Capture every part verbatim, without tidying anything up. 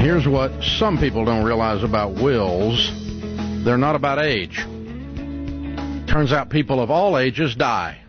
Here's what some people don't realize about wills. They're not about age. Turns out people of all ages die.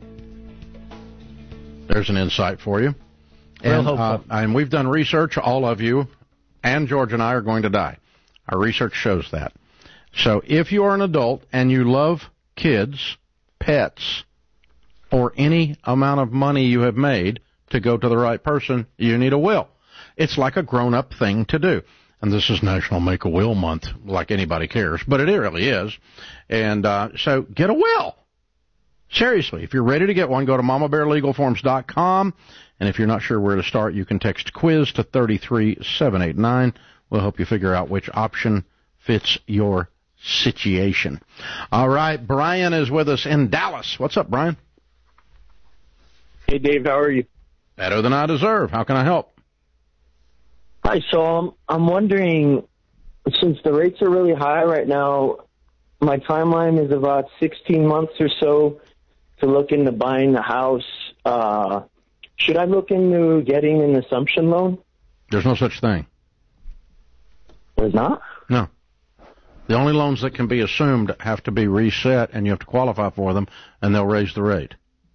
There's an insight for you. And, uh, and we've done research. All of you and George and I are going to die. Our research shows that. So if you are an adult and you love kids, pets, or any amount of money you have made to go to the right person, you need a will. It's like a grown-up thing to do. And this is National Make-A-Will Month, like anybody cares, but it really is. And uh, so get a will. Seriously, if you're ready to get one, go to mama bear legal forms dot com. And if you're not sure where to start, you can text quiz to three three seven eight nine. We'll help you figure out which option fits your situation. All right, Brian is with us in Dallas. What's up, Brian? Hey, Dave, how are you? Better than I deserve. How can I help? Hi, so I'm, I'm wondering, since the rates are really high right now, my timeline is about sixteen months or so to look into buying the house. Uh, should I look into getting an assumption loan? There's no such thing. There's not? No. The only loans that can be assumed have to be reset, and you have to qualify for them, and they'll raise the rate.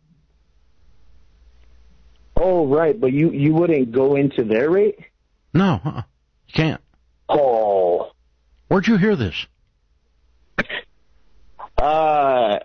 Oh, right, but you, you wouldn't go into their rate? No, uh-uh. You can't. Oh. Where'd you hear this? Uh,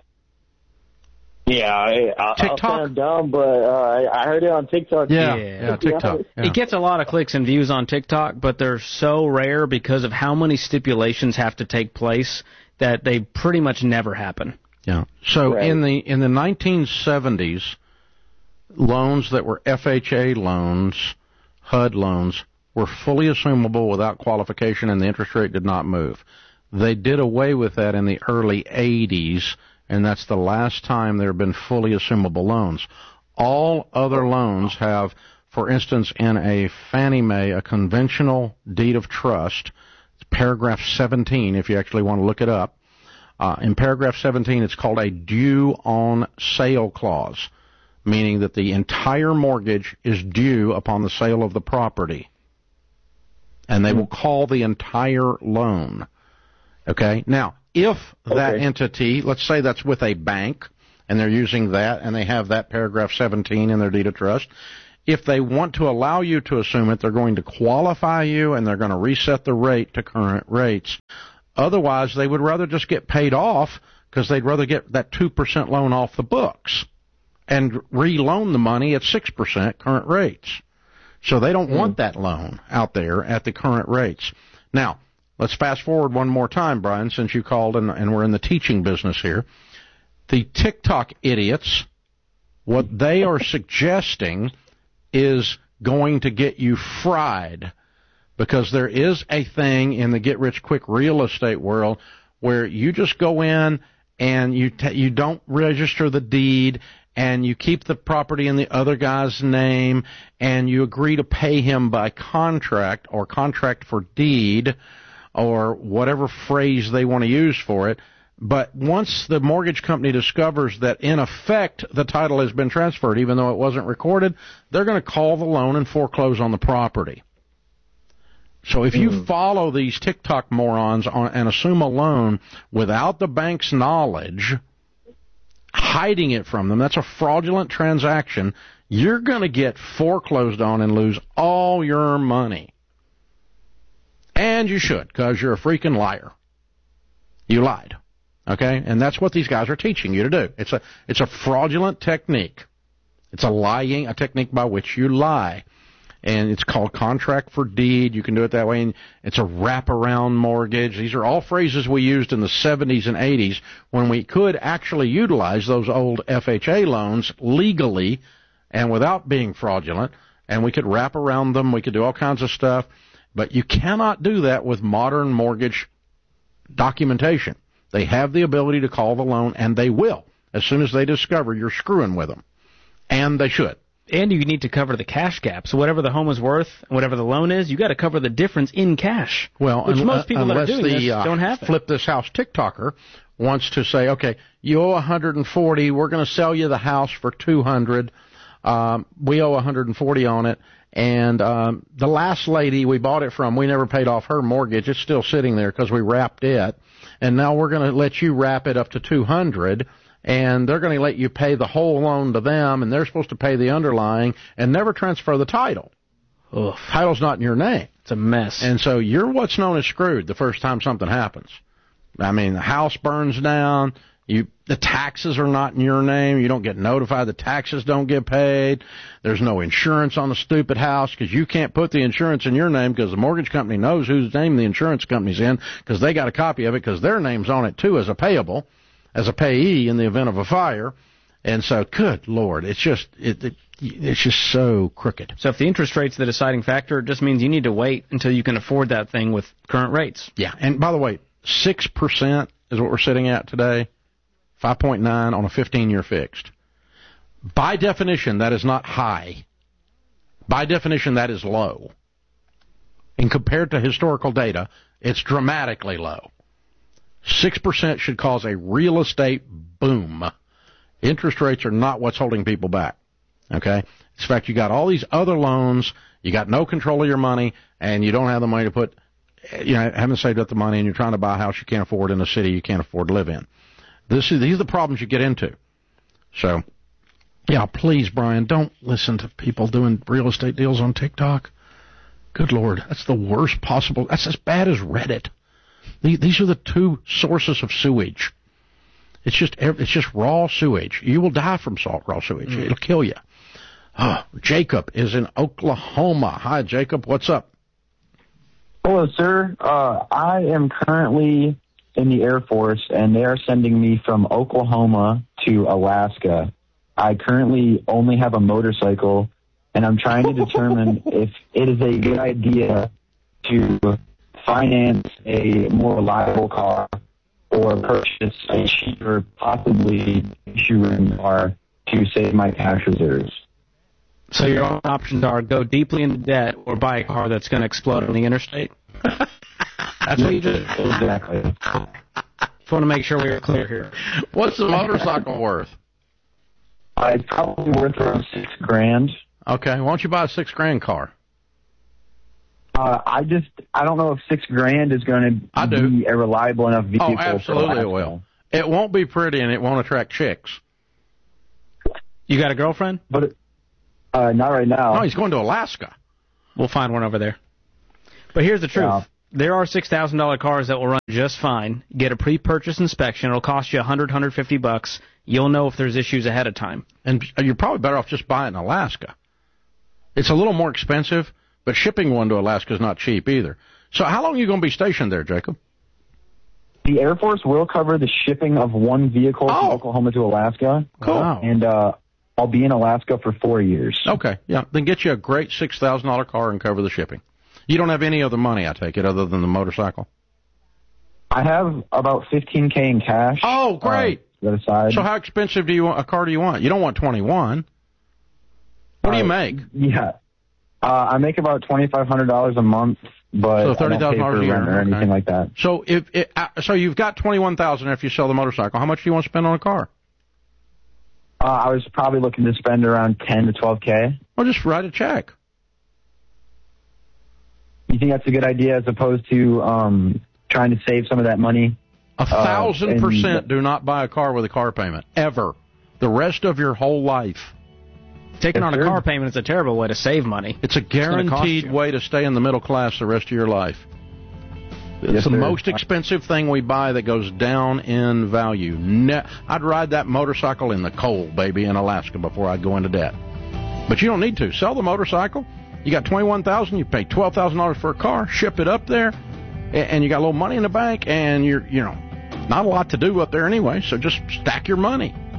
yeah, I, I, TikTok? I'll sound dumb, but uh, I heard it on TikTok. Yeah, yeah, yeah TikTok. Yeah. It gets a lot of clicks and views on TikTok, but they're so rare because of how many stipulations have to take place that they pretty much never happen. Yeah. So right. in the in the nineteen seventies, loans that were F H A loans, H U D loans, were fully assumable without qualification, and the interest rate did not move. They did away with that in the early eighties, and that's the last time there have been fully assumable loans. All other loans have, for instance, in a Fannie Mae, a conventional deed of trust, paragraph seventeen, if you actually want to look it up. Uh, in paragraph seventeen, it's called a due on sale clause, meaning that the entire mortgage is due upon the sale of the property. And they will call the entire loan. Okay? Now, if that okay. entity, let's say that's with a bank, and they're using that, and they have that paragraph seventeen in their deed of trust, if they want to allow you to assume it, they're going to qualify you, and they're going to reset the rate to current rates. Otherwise, they would rather just get paid off because they'd rather get that two percent loan off the books and re-loan the money at six percent current rates. So they don't mm. want that loan out there at the current rates. Now, let's fast forward one more time, Brian, since you called and, and we're in the teaching business here. The TikTok idiots, what they are suggesting is going to get you fried, because there is a thing in the get-rich-quick real estate world where you just go in and you t- you don't register the deed, and you keep the property in the other guy's name, and you agree to pay him by contract or contract for deed or whatever phrase they want to use for it. But once the mortgage company discovers that, in effect, the title has been transferred, even though it wasn't recorded, they're going to call the loan and foreclose on the property. So if you mm. follow these TikTok morons on, and assume a loan without the bank's knowledge, hiding it from them, that's a fraudulent transaction, you're going to get foreclosed on and lose all your money. And you should, because you're a freaking liar. You lied. Okay? And that's what these guys are teaching you to do. It's a it's a fraudulent technique. It's a lying, a technique by which you lie. And it's called contract for deed. You can do it that way. And it's a wraparound mortgage. These are all phrases we used in the seventies and eighties when we could actually utilize those old F H A loans legally and without being fraudulent. And we could wrap around them. We could do all kinds of stuff. But you cannot do that with modern mortgage documentation. They have the ability to call the loan, and they will, as soon as they discover you're screwing with them. And they should. And you need to cover the cash gap. So whatever the home is worth, whatever the loan is, you got to cover the difference in cash. Well, which un- most people that are doing the, this uh, don't have it. Flip This House TikToker wants to say, okay, you owe one hundred forty. We're going to sell you the house for two hundred. Um, we owe one hundred forty on it, And um, the last lady we bought it from, we never paid off her mortgage. It's still sitting there because we wrapped it. And now we're going to let you wrap it up to two hundred dollars, and they're going to let you pay the whole loan to them, and they're supposed to pay the underlying and never transfer the title. Ugh. Title's not in your name. It's a mess. And so you're what's known as screwed the first time something happens. I mean, the house burns down. You, the taxes are not in your name. You don't get notified. The taxes don't get paid. There's no insurance on the stupid house because you can't put the insurance in your name because the mortgage company knows whose name the insurance company's in because they got a copy of it because their name's on it, too, as a payable, as a payee in the event of a fire. And so, good Lord, it's just it, it, it's just so crooked. So if the interest rate's the deciding factor, it just means you need to wait until you can afford that thing with current rates. Yeah, and by the way, six percent is what we're sitting at today. five point nine on a fifteen-year fixed. By definition, that is not high. By definition, that is low. And compared to historical data, it's dramatically low. six percent should cause a real estate boom. Interest rates are not what's holding people back. Okay? In fact, you got all these other loans, you got no control of your money, and you don't have the money to put, you know, haven't saved up the money, and you're trying to buy a house you can't afford in a city you can't afford to live in. This is, these are the problems you get into. So, yeah, please, Brian, don't listen to people doing real estate deals on TikTok. Good Lord, that's the worst possible. That's as bad as Reddit. These are the two sources of sewage. It's just it's just raw sewage. You will die from salt raw sewage. Mm. It'll kill you. Oh, Jacob is in Oklahoma. Hi, Jacob. What's up? Hello, sir. Uh, I am currently in the Air Force, and they are sending me from Oklahoma to Alaska. I currently only have a motorcycle, and I'm trying to determine if it is a good idea to finance a more reliable car or purchase a cheaper, possibly issue car to save my cash reserves. So your options are go deeply into debt or buy a car that's going to explode on the interstate? That's what you do. Exactly. Just want to make sure we're clear here. What's the motorcycle worth? Uh, it's probably worth around six grand. Okay, why don't you buy a six grand car? Uh, I just, I don't know if six grand is going to be a reliable enough vehicle. Oh, absolutely it will. It won't be pretty and it won't attract chicks. You got a girlfriend? But uh, not right now. No, he's going to Alaska. We'll find one over there. But here's the truth. Yeah. There are six thousand dollars cars that will run just fine. Get a pre-purchase inspection. It'll cost you one hundred, one hundred fifty bucks. You'll know if there's issues ahead of time. And you're probably better off just buying in Alaska. It's a little more expensive, but shipping one to Alaska is not cheap either. So how long are you going to be stationed there, Jacob? The Air Force will cover the shipping of one vehicle oh. from Oklahoma to Alaska. Cool. Wow. And uh, I'll be in Alaska for four years. Okay, yeah. Then get you a great six thousand dollars car and cover the shipping. You don't have any other money, I take it, other than the motorcycle? I have about fifteen K in cash. Oh, great. Uh, aside. So how expensive do you want, a car do you want? You don't want twenty-one. What uh, do you make? Yeah. Uh, I make about twenty-five hundred dollars a month, but so thirty thousand dollars a year or anything okay. like that. So if it, uh, so you've got twenty-one thousand dollars if you sell the motorcycle. How much do you want to spend on a car? Uh, I was probably looking to spend around ten to twelve K. Well, just write a check. You think that's a good idea as opposed to um, trying to save some of that money? A thousand uh, percent do not buy a car with a car payment, ever. The rest of your whole life. Taking on a car payment is a terrible way to save money. It's a guaranteed way to stay in the middle class the rest of your life. It's yes, the sir. most expensive thing we buy that goes down in value. Ne- I'd ride that motorcycle in the cold, baby, in Alaska before I'd go into debt. But you don't need to. Sell the motorcycle. You got twenty-one thousand dollars, you pay twelve thousand dollars for a car, ship it up there, and you got a little money in the bank, and you're, you know, not a lot to do up there anyway, so just stack your money.